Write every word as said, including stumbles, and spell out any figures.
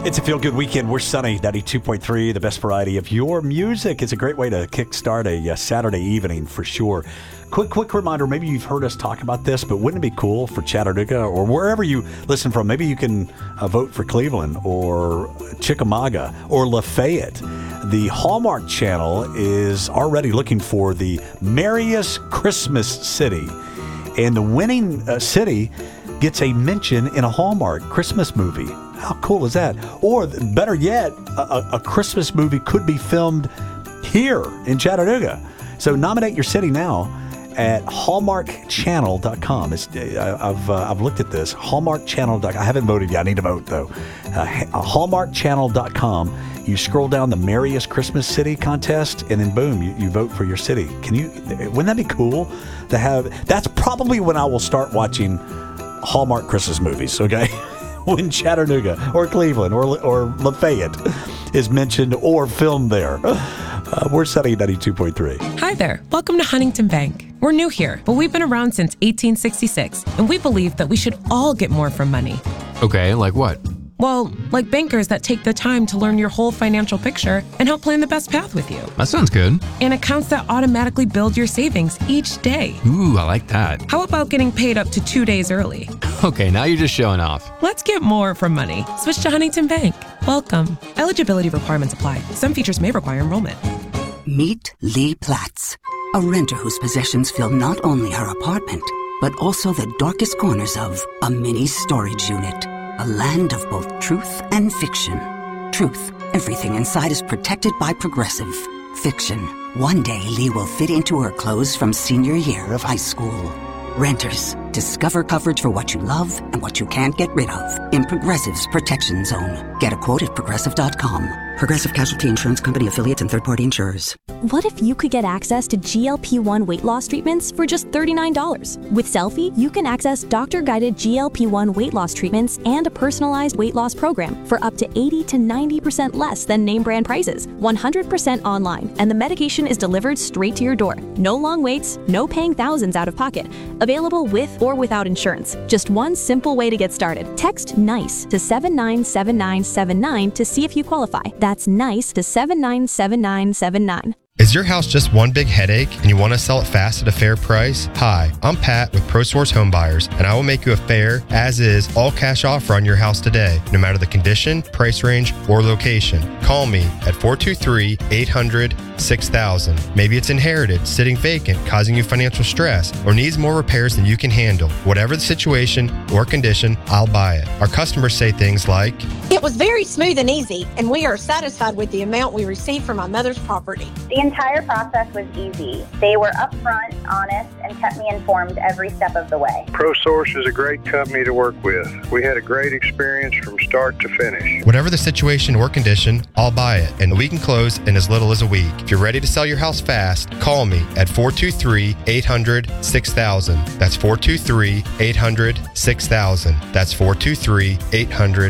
It's a feel-good weekend. We're sunny, ninety-two point three, the best variety of your music. It's a great way to kickstart a, a Saturday evening for sure. Quick, quick reminder, maybe you've heard us talk about this, but wouldn't it be cool for Chattanooga or wherever you listen from? Maybe you can uh, vote for Cleveland or Chickamauga or Lafayette. The Hallmark Channel is already looking for the merriest Christmas city, and the winning uh, city gets a mention in a Hallmark Christmas movie. How cool is that? Or better yet, a, a Christmas movie could be filmed here in Chattanooga. So nominate your city now at hallmark channel dot com. It's, I've uh, I've looked at this. hallmark channel dot com. I haven't voted yet. I need to vote, though. Uh, hallmark channel dot com. You scroll down the Merriest Christmas City contest, and then boom, you, you vote for your city. Can you? Wouldn't that be cool to have? That's probably when I will start watching Hallmark Christmas movies, okay? When Chattanooga or Cleveland or or Lafayette is mentioned or filmed there. Uh, we're sunny ninety-two point three. Hi there. Welcome to Huntington Bank. We're new here, but we've been around since eighteen sixty-six, and we believe that we should all get more from money. Okay, like what? Well, like bankers that take the time to learn your whole financial picture and help plan the best path with you. That sounds good. And accounts that automatically build your savings each day. Ooh, I like that. How about getting paid up to two days early? Okay, now you're just showing off. Let's get more from money. Switch to Huntington Bank. Welcome. Eligibility requirements apply. Some features may require enrollment. Meet Lee Platts, a renter whose possessions fill not only her apartment, but also the darkest corners of a mini storage unit. A land of both truth and fiction. Truth, everything inside is protected by Progressive. Fiction, one day Lee will fit into her clothes from senior year of high school. Renters, discover coverage for what you love and what you can't get rid of in Progressive's Protection Zone. Get a quote at progressive dot com. Progressive Casualty Insurance Company affiliates and third-party insurers. What if you could get access to G L P one weight loss treatments for just thirty-nine dollars? With Selfie, you can access doctor-guided G L P one weight loss treatments and a personalized weight loss program for up to eighty to ninety percent less than name brand prices, one hundred percent online, and the medication is delivered straight to your door. No long waits, no paying thousands out of pocket. Available with or without insurance. Just one simple way to get started. Text NICE to seven nine seven nine seven nine to see if you qualify. That's NICE to seven nine seven nine seven nine. Is your house just one big headache and you want to sell it fast at a fair price? Hi, I'm Pat with ProSource Home Buyers, and I will make you a fair, as-is, all-cash offer on your house today, no matter the condition, price range, or location. Call me at four two three, eight hundred, six thousand. Maybe it's inherited, sitting vacant, causing you financial stress, or needs more repairs than you can handle. Whatever the situation or condition, I'll buy it. Our customers say things like, "It was very smooth and easy, and we are satisfied with the amount we received for my mother's property." The entire process was easy. They were upfront, honest, and kept me informed every step of the way. ProSource is a great company to work with. We had a great experience from start to finish. Whatever the situation or condition, I'll buy it, and we can close in as little as a week. If you're ready to sell your house fast, call me at four two three, eight hundred, six thousand. That's four two three, eight hundred, six thousand. That's four two three, eight hundred,